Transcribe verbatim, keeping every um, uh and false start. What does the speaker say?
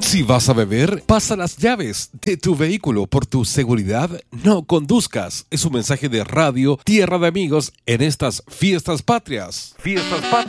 Si vas a beber, pasa las llaves de tu vehículo. Por tu seguridad, no conduzcas. Es un mensaje de Radio Tierra de Amigos en estas fiestas patrias. Fiestas patrias.